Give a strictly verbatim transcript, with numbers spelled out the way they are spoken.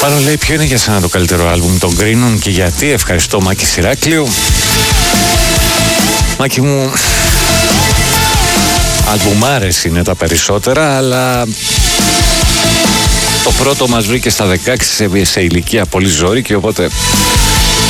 Πάνω λέει ποιο είναι για σένα το καλύτερο άλμπουμ, τον κρίνουν και γιατί. Ευχαριστώ Μάκη Σιράκλειο. Μάκη μου, αλμπουμάρες είναι τα περισσότερα, αλλά το πρώτο μας βρήκε στα δεκαέξι σε, σε ηλικία πολύ ζώρικη, οπότε